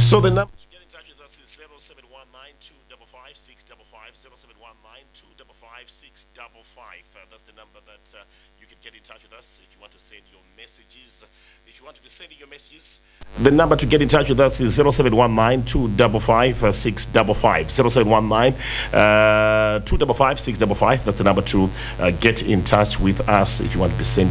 So the number to get in touch with us is 0719-255-655, 0719-255-655. That's the number that you can get in touch with us if you want to send your messages. If you want to be sending your messages, the number to get in touch with us is 0719-255-655, 0719-255-655. That's the number to get in touch with us if you want to be sending